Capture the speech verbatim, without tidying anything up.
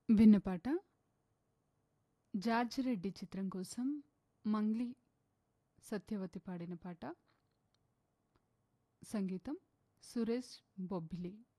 విన్న పాట 'జార్జ్ రెడ్డి' చిత్రం కోసం మంగ్లీ సత్యవతి పాడిన పాట. సంగీతం సురేష్ బొబ్బిలి.